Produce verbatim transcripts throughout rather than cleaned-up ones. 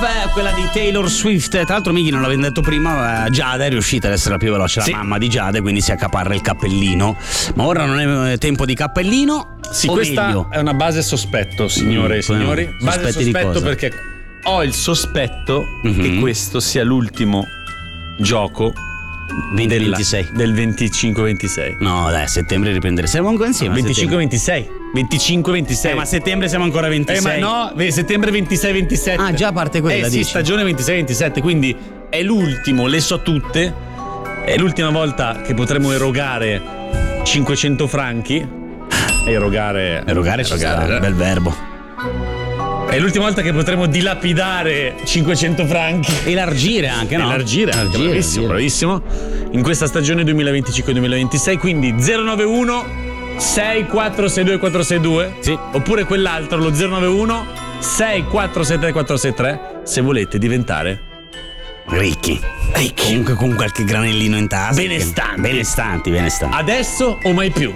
Life, quella di Taylor Swift. Tra l'altro Mighi non l'aveva detto prima, Giada è riuscita ad essere la più veloce, sì. La mamma di Giada, quindi si accaparra il cappellino. Ma ora non è tempo di cappellino. Sì, questa meglio? È una base sospetto, signore mm, e signori. Base sospetto perché ho il sospetto mm-hmm. che questo sia l'ultimo gioco venti ventisei del venticinque ventisei. No, dai, a settembre riprendere. Siamo ancora insieme. venticinque ventisei. venticinque ventisei. Eh, ma a settembre siamo ancora ventisei. Eh, ma no, settembre ventisei ventisette. Ah, già parte quella. Eh sì, dici. stagione ventisei ventisette, quindi è l'ultimo, le so tutte. È l'ultima volta che potremo erogare cinquecento franchi. Erogare. Erogare, ci erogare sta, bel verbo. È l'ultima volta che potremo dilapidare cinquecento franchi. Elargire anche, no? Elargire, anche, Elargire, bravissimo, bravissimo. In questa stagione duemilaventicinque duemilaventisei, quindi zero nove uno sei quattro sei due quattro sei due. Sì. Oppure quell'altro, lo zero nove uno sei quattro sei tre quattro sei tre, se volete diventare ricchi. Ricchi. Comunque con qualche granellino in tasca. Benestanti. Benestanti, benestanti. Adesso o mai più.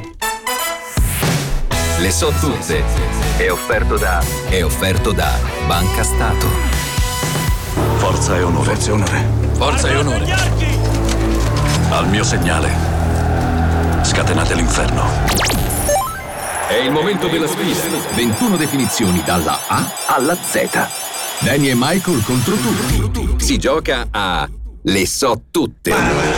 Le so tutte. È offerto da. È offerto da Banca Stato. Forza e onore. Forza e onore. Forza e onore. Al mio segnale. Scatenate l'inferno. È il momento della sfida. ventuno definizioni dalla A alla Z. Danny e Michael contro tutti. Si gioca a Le so tutte.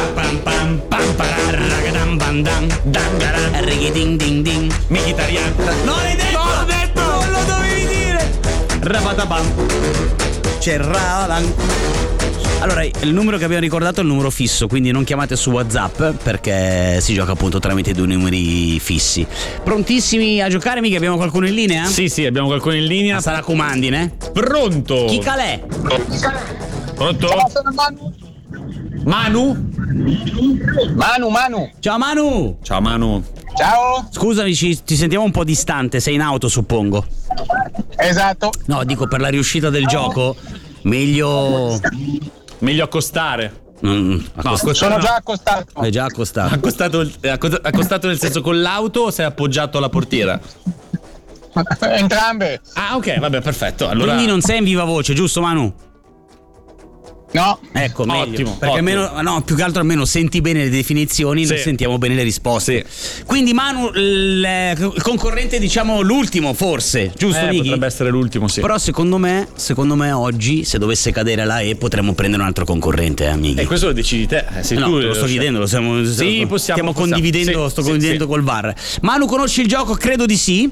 Mighi Tarian. Non l'hai detto! Non l'ho detto! Non lo dovevi dire! Rabatabam. C'è Ralan. Allora, il numero che abbiamo ricordato è il numero fisso, quindi non chiamate su WhatsApp perché si gioca appunto tramite due numeri fissi. Prontissimi a giocare, mica abbiamo qualcuno in linea? Sì, sì, abbiamo qualcuno in linea. Ma sarà comandine? Pronto? Chi calè? Pronto? Sono Manu. Manu? Manu, Manu. Ciao Manu! Ciao Manu. Ciao. Scusami, ci, ti sentiamo un po' distante, sei in auto suppongo. Esatto. No, dico per la riuscita del gioco, meglio... Meglio accostare. Mm, No, accostare Sono no. già accostato. È già accostato. Accostato, accost- accostato nel senso con l'auto o sei appoggiato alla portiera? Entrambe. Ah, ok, vabbè, perfetto. Allora... Quindi non sei in viva voce, giusto Manu? No. Ecco, meglio. Ottimo, Perché ottimo. almeno, no, più che altro almeno senti bene le definizioni, Sì. noi sentiamo bene le risposte. Quindi Manu, il, il concorrente diciamo l'ultimo forse, giusto Eh, Mighi? potrebbe essere l'ultimo, sì. Però secondo me, secondo me oggi se dovesse cadere la E potremmo prendere un altro concorrente, eh, Mighi. E questo lo decidi te. Eh, sei No, tu te lo sto chiedendo, lo stiamo, Sì, stiamo, possiamo, stiamo possiamo. condividendo, Sì, sto sì, condividendo sì. col V A R. Manu, conosci il gioco? Credo di sì.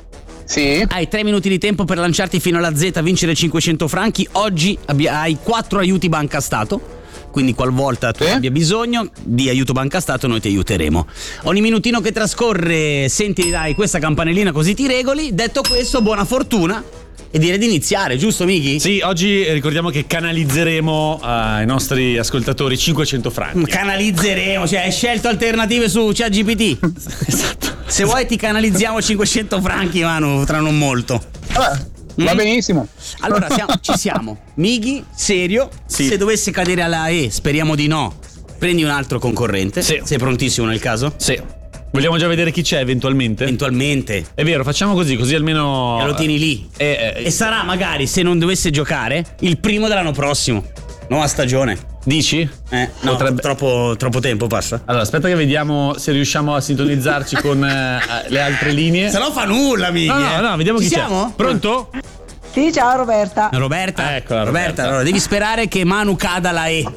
Sì. Hai tre minuti di tempo per lanciarti fino alla Z a vincere cinquecento franchi. Oggi abbi- hai quattro aiuti Banca Stato. Quindi qualvolta tu Sì. abbia bisogno di aiuto Banca Stato noi ti aiuteremo. Ogni minutino che trascorre senti dai questa campanellina così ti regoli. Detto questo, buona fortuna e direi di iniziare, giusto Mighi? Sì, oggi ricordiamo che canalizzeremo ai nostri ascoltatori cinquecento franchi. Canalizzeremo, cioè hai scelto alternative su ChatGPT. Esatto. Se vuoi ti canalizziamo cinquecento franchi, Manu, tra non molto. Vabbè, va Mm. benissimo. Allora siamo, ci siamo. Mighi, serio? Sì. Se dovesse cadere alla E, speriamo di no, prendi un altro concorrente. Sì. Sei prontissimo nel caso? Sì. Vogliamo già vedere chi c'è eventualmente? Eventualmente. È vero, facciamo così, così almeno... E lo tieni lì. Eh, eh, E sarà magari, se non dovesse giocare, il primo dell'anno prossimo. Nuova stagione. Dici? Eh, no, Potrebbe- troppo, troppo tempo passa. Allora, aspetta che vediamo se riusciamo a sintonizzarci con eh, le altre linee. Se no fa nulla, Mighi. No, no, no, vediamo Ci chi siamo? c'è. Pronto? Sì, ciao Roberta. Roberta. Eccola, Roberta. Allora devi sperare che Manu cada la E.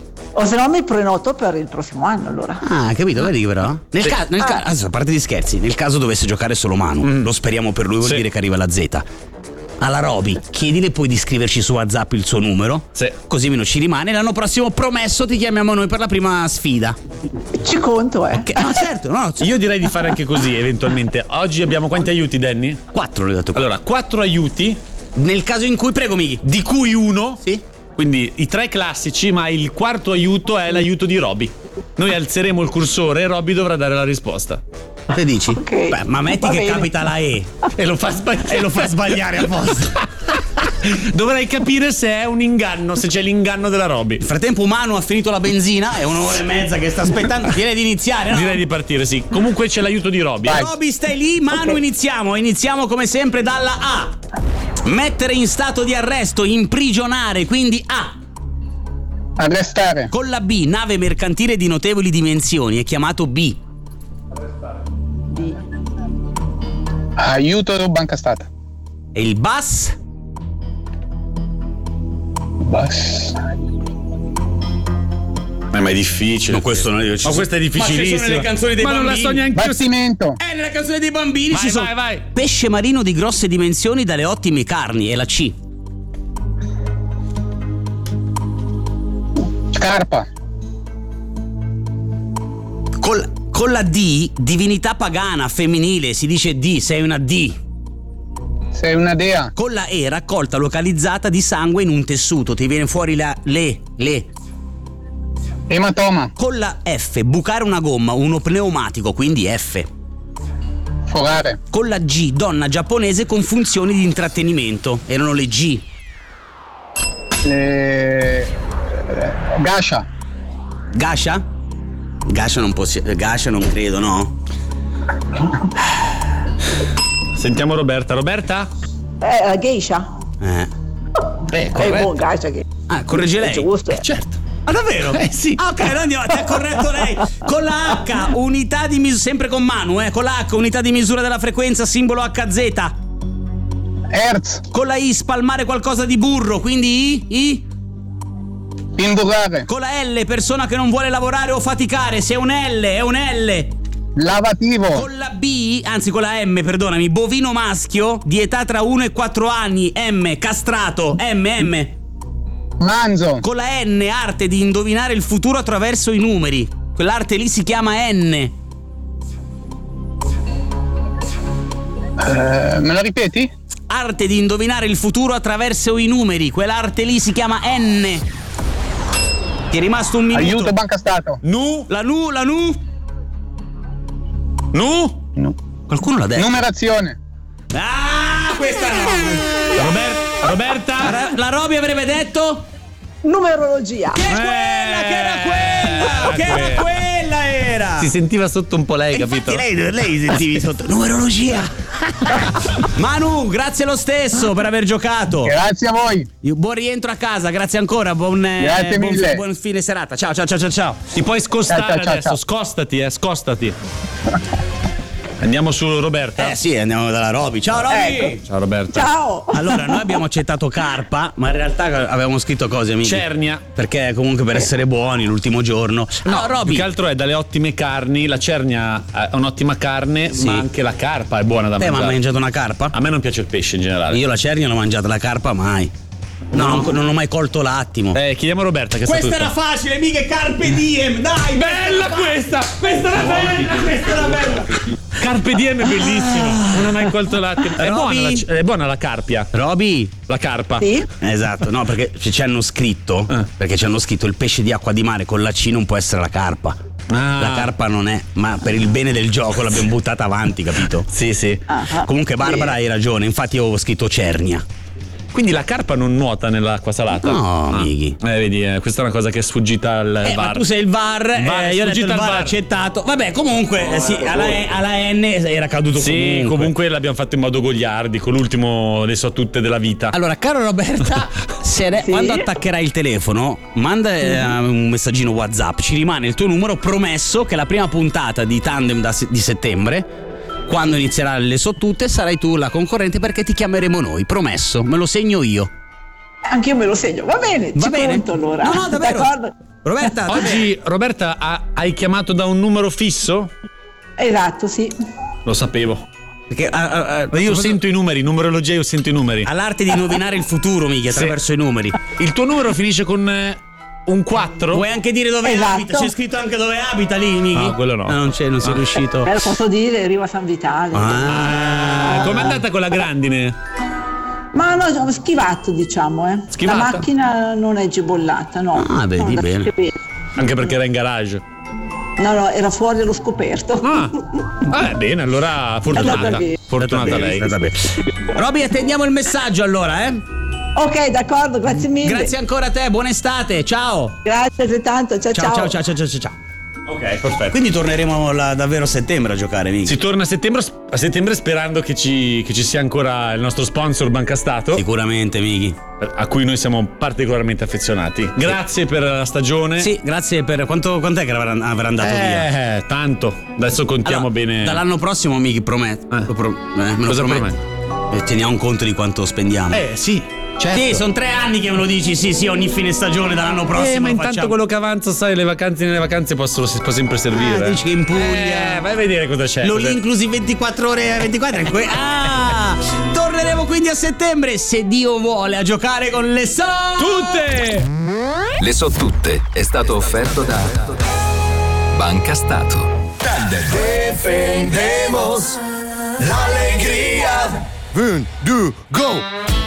O se no mi prenoto per il prossimo anno allora. Ah, capito, vedi però? Nel Sì. caso, nel ca- adesso, a parte gli scherzi, nel caso dovesse giocare solo Manu, lo speriamo per lui, vuol Sì. dire che arriva la Z. Alla Roby, chiedile poi di scriverci su WhatsApp il suo numero. Sì. Così almeno ci rimane. L'anno prossimo promesso ti chiamiamo noi per la prima sfida. Ci conto, eh. Che- no, certo, no. Io direi di fare anche così, eventualmente. Oggi abbiamo quanti aiuti, Danny? Quattro l'ho detto. Allora, quattro aiuti, Nel caso in cui, prego Mighi. di cui uno. Sì. Quindi i tre classici, ma il quarto aiuto è l'aiuto di Roby. Noi alzeremo il cursore e Roby dovrà dare la risposta. Che dici? Ok. Beh, ma metti Va che bene. capita la E E lo fa sbagliare. e lo fa sbagliare apposta. Dovrei capire se è un inganno, se c'è l'inganno della Roby. Nel frattempo Manu ha finito la benzina, è un'ora e mezza che sta aspettando. Direi di iniziare, no? Direi di partire, sì. Comunque c'è l'aiuto di Roby. eh. Roby, stai lì, Manu, iniziamo. Iniziamo come sempre dalla A. Mettere in stato di arresto, imprigionare, quindi A. Arrestare. Con la B, nave mercantile di notevoli dimensioni, è chiamato B. Aiuto banca stata. E il bus? Bus. Eh, ma è difficile. Ma questo non è Ma questo è difficilissimo. Ma ci sono nelle canzoni dei ma bambini. non la so neanche io. Bastimento. Eh, nelle canzoni dei bambini Vai, ci sono. vai, vai. Pesce marino di grosse dimensioni dalle ottime carni, è la C. Scarpa. Col, con la D, divinità pagana, femminile, si dice D, sei una D. Sei una dea. Con la E, raccolta localizzata di sangue in un tessuto, ti viene fuori la le, le. Ematoma. Con la F, bucare una gomma, uno pneumatico, quindi F. Forare. Con la G, donna giapponese con funzioni di intrattenimento, erano le G. Le... Gascia. Gascia? Gascia non possi- Gascia non credo, no? Sentiamo Roberta. Roberta? Eh, la geisha. Eh. Eh, È buon geisha che. Ah, corregge lei? È giusto. certo. Ah, davvero? Eh sì. Ah, ok, allora andiamo, ti ha corretto lei. Con la H, unità di misura, sempre con Manu, eh. Con la H, unità di misura della frequenza, simbolo H Z. Hertz. Con la I, spalmare qualcosa di burro, quindi I, I. Imburrare. Con la L, persona che non vuole lavorare o faticare, se è un L, è un L. Lavativo. Con la B, anzi con la M, perdonami, bovino maschio di età tra uno e quattro anni, M, castrato, M, M. Manzo. Con la N, arte di indovinare il futuro attraverso i numeri. Quell'arte lì si chiama N. Eh, me lo ripeti? Arte di indovinare il futuro attraverso i numeri. Quell'arte lì si chiama N. Ti è rimasto un minuto. Aiuto banca stato. Nu? La nu, la nu. Nu? No. Qualcuno l'ha detto. Numerazione. Ah, questa no. Rober- Roberta? La, la Roby avrebbe detto Numerologia. che è quella, che era quella, che era quella era. Si sentiva sotto un po' lei, E capito? infatti lei, lei sentivi sotto numerologia. Manu, grazie lo stesso per aver giocato. Grazie a voi. Io- Buon rientro a casa, grazie ancora. Buon, eh, Grazie buon, mille. buon fine serata. Ciao, ciao, ciao, ciao, ciao. Ti puoi scostare Ciao, ciao, ciao, adesso, ciao. scostati, eh, scostati. Andiamo su Roberta. Eh sì, andiamo dalla Roby. Ciao Roby. Ecco. Ciao Roberta. Ciao. Allora, noi abbiamo accettato Carpa, ma in realtà avevamo scritto cose, amici. Cernia. Perché comunque per essere buoni l'ultimo giorno. No, Più Roby. che altro è dalle ottime carni. La cernia è un'ottima carne, Sì. ma anche la carpa è buona da Beh, ma mangiare. hai mangiato una carpa? A me non piace il pesce in generale. Io la cernia l'ho mangiata, la carpa mai. No, non, non ho mai colto l'attimo. Eh, chiediamo a Roberta che sa Questa tutto. era facile, mica Carpe Diem, dai! Bella questa! Questa era bella, questa era bella! Carpe diem è bellissimo. Non ho mai colto l'attimo. È Roby? buona, la, è buona la carpia. Roby! La carpa. Sì? Esatto, no, perché ci ci hanno scritto, Eh. perché ci hanno scritto il pesce di acqua di mare con la C non può essere la carpa. Ah. La carpa non è, ma per il bene del gioco l'abbiamo buttata avanti, capito? Sì, sì. Ah, Comunque Barbara hai ragione, infatti io avevo scritto cernia. Quindi la carpa non nuota nell'acqua salata? No, Ah. Mighi. Eh, vedi, eh, questa è una cosa che è sfuggita al Eh, V A R. ma tu sei il V A R, V A R, eh, io ho detto sfuggita il al V A R V A R. accettato. Vabbè, comunque, eh, sì, alla, alla N era caduto Sì, comunque. comunque. l'abbiamo fatto in modo goliardico. L'ultimo ne so tutte della vita. Allora, caro Roberta, se ade- Sì? quando attaccherai il telefono, manda eh, un messaggino WhatsApp, ci rimane il tuo numero, promesso che la prima puntata di Tandem da se- di settembre, quando inizierà le so tutte, sarai tu la concorrente perché ti chiameremo noi, promesso, me lo segno io. Anche io me lo segno. Va bene, Va ci bene? conto allora. No, no, davvero. D'accordo? Roberta, tu- Oggi, Roberta, ha- hai chiamato da un numero fisso? Esatto, sì. Lo sapevo. perché, ah, ah, ah, Ma io sento i numeri, numerologia, io sento i numeri. all'arte di indovinare il futuro, mica, attraverso i numeri. Il tuo numero finisce con eh, un quattro? Vuoi anche dire dove Esatto. abita? C'è scritto anche dove abita lì, Mighi? Ah, quello no. non c'è, non sei riuscito. Eh, lo posso dire, Riva San Vitale. Ah. Ah, com'è andata con la grandine? Ma no, ho schivato, diciamo, eh. Schivata? La macchina non è gebollata, no. Ah, vedi, No, bene. Anche perché era in garage. No, no, era fuori allo scoperto. Ah, ah bene, allora Andata fortunata. bene. Fortunata lei. Roby, attendiamo il messaggio allora, eh? Ok, d'accordo, grazie mille. Grazie ancora a te, buona estate, ciao! Grazie altrettanto, ciao Ciao, ciao. ciao, ciao, ciao, ciao, ciao. Ok, perfetto. Quindi torneremo là davvero a settembre a giocare, Miki. Si torna a settembre, a settembre sperando che ci, che ci sia ancora il nostro sponsor Banca Stato. Sicuramente, Miki. A cui noi siamo particolarmente affezionati. Grazie per la stagione. Sì, grazie per. Quanto, quant'è che avranno, avranno dato eh, via? Tanto. Adesso contiamo Allora, bene. Dall'anno prossimo, Miki, prometto. Eh. Lo pro- eh, me lo Cosa prometto. Eh, Teniamo conto di quanto spendiamo. Eh, sì. Certo. Sì, sono tre anni che me lo dici, sì, sì, ogni fine stagione dall'anno prossimo. Eh, ma lo intanto facciamo. quello che avanza, sai, le vacanze nelle vacanze possono si può sempre servire. Ah, dici che in Puglia. Eh, vai a vedere cosa c'è. L'All cosa- inclusive ventiquattro ore ventiquattro. Que- ah! Torneremo quindi a settembre, se Dio vuole, a giocare con le so. Tutte! Le so tutte è stato offerto da Banca Stato. Defendemos la alegría. Un, dos, go.